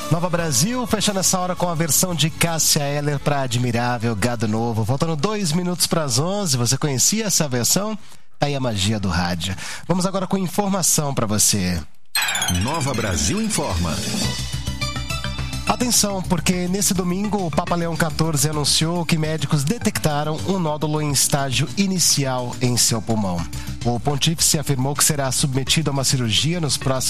Nova Brasil, fechando essa hora com a versão de Cássia Eller para Admirável, Gado Novo. Faltando 2 minutos para as 11. Você conhecia essa versão? Tá aí a magia do rádio. Vamos agora com informação para você. Nova Brasil informa. Atenção, porque nesse domingo o Papa Leão XIV anunciou que médicos detectaram um nódulo em estágio inicial em seu pulmão. O pontífice afirmou que será submetido a uma cirurgia nos próximos